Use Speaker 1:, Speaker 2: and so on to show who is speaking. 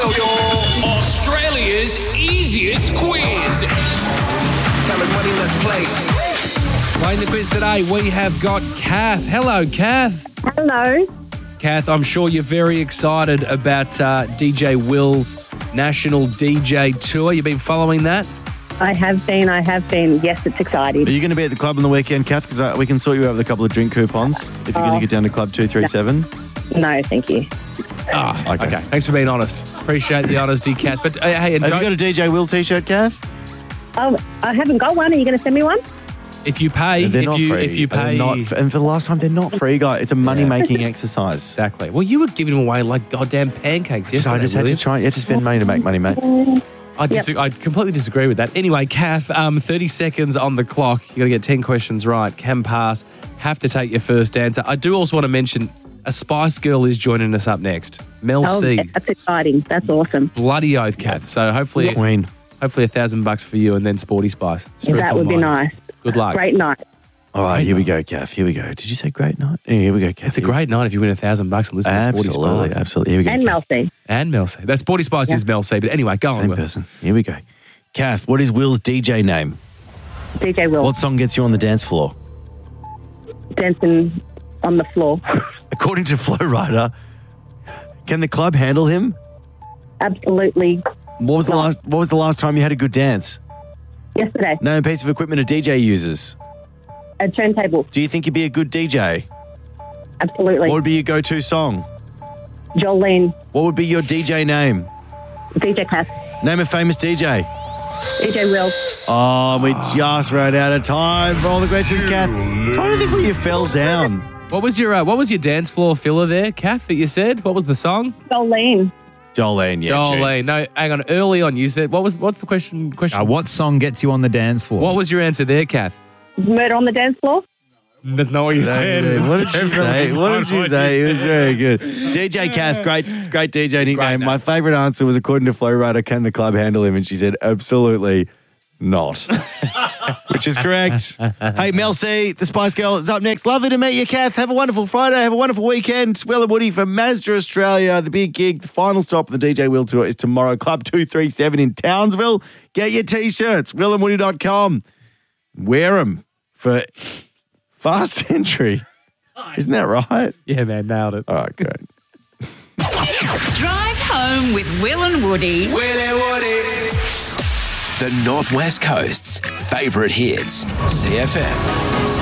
Speaker 1: yo. Australia's easiest quiz.
Speaker 2: Tell us money, let's play.
Speaker 3: Playing the quiz today, we have got Kath. Hello, Kath.
Speaker 4: Hello.
Speaker 3: Kath, I'm sure you're very excited about DJ Will's National DJ Tour. You've been following that?
Speaker 4: I have been. Yes, it's exciting.
Speaker 5: Are you going to be at the club on the weekend, Kath? Because we can sort you out with a couple of drink coupons if you're going to get down to Club 237.
Speaker 4: No, thank you.
Speaker 3: Okay. Thanks for being honest. Appreciate the honesty, Kath. But hey, and
Speaker 5: Have you got a DJ Will t-shirt, Kath?
Speaker 4: Oh, I haven't got one. Are you going to send me one?
Speaker 3: if you pay,
Speaker 5: They're not free.
Speaker 3: if you pay,
Speaker 5: and for the last time, they're not free, guys. It's a money-making exercise.
Speaker 3: Exactly. Well, you were giving away like goddamn pancakes yesterday.
Speaker 5: I just had to try. You had to spend money to make money, mate.
Speaker 3: I completely disagree with that. Anyway, Kath, 30 seconds on the clock. You got to get 10 questions right. Can pass. Have to take your first answer. I do also want to mention a Spice Girl is joining us up next. Mel C.
Speaker 4: That's exciting. That's awesome.
Speaker 3: Bloody oath, Kath. So hopefully,
Speaker 5: Queen.
Speaker 3: hopefully $1,000 for you and then Sporty Spice.
Speaker 4: That would be nice.
Speaker 3: Good luck.
Speaker 4: Great night.
Speaker 5: All right, here we go, Kath. Here we go. Did you say great night? Yeah, here we go, Kath.
Speaker 3: It's a great night if you win $1,000 and listen to Sporty Spice.
Speaker 5: Absolutely. Here we go.
Speaker 4: And Mel C.
Speaker 3: And Mel C. That Sporty Spice is Mel C. But anyway, go on.
Speaker 5: Same
Speaker 3: Will.
Speaker 5: person. Here we go. Kath, what is Will's DJ name?
Speaker 4: DJ Will.
Speaker 5: What song gets you on the dance floor?
Speaker 4: Dancing on the floor.
Speaker 5: According to Flow Rider, can the club handle him?
Speaker 4: Absolutely.
Speaker 5: What was the last time you had a good dance?
Speaker 4: Yesterday.
Speaker 5: Name a piece of equipment a DJ uses.
Speaker 4: A turntable.
Speaker 5: Do you think you'd be a good DJ?
Speaker 4: Absolutely.
Speaker 5: What would be your go-to song?
Speaker 4: Jolene.
Speaker 5: What would be your DJ name?
Speaker 4: DJ Cass.
Speaker 5: Name a famous DJ.
Speaker 4: DJ Will.
Speaker 5: Oh, we just ran out of time for all the questions, Kath. I'm trying to think where you fell down.
Speaker 3: What was your dance floor filler there, Kath, that you said? What was the song?
Speaker 4: Jolene.
Speaker 5: Jolene, yeah.
Speaker 3: Jolene. No, hang on. Early on, you said, what's the question?
Speaker 6: What song gets you on the dance floor?
Speaker 3: What was your answer there, Kath?
Speaker 4: Murder on the dance floor.
Speaker 3: That's not what you said.
Speaker 5: What did you say? What did you say? It was very good. DJ Kath, great DJ nickname. My favourite answer was, according to Flow Rider, can the club handle him? And she said, absolutely not. Which is correct. Hey, Mel C, the Spice Girl, is up next. Lovely to meet you, Kath. Have a wonderful Friday. Have a wonderful weekend. Will and Woody from Mazda Australia. The big gig, the final stop of the DJ Will Tour is tomorrow. Club 237 in Townsville. Get your T-shirts, willandwoody.com. Wear them for fast entry. Isn't that right?
Speaker 3: Yeah, man, nailed it.
Speaker 5: All right, great.
Speaker 7: Drive home with Will and Woody.
Speaker 1: Will and Woody. The Northwest Coast's favourite hits, CFM.